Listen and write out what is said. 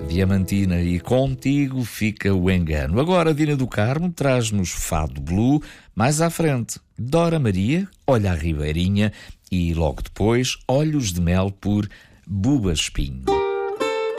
Diamantina, e contigo fica o engano. Agora a Dina do Carmo traz-nos Fado Blue. Mais à frente, Dora Maria, Olha a Ribeirinha, e logo depois, Olhos de Mel por Buba Espinho.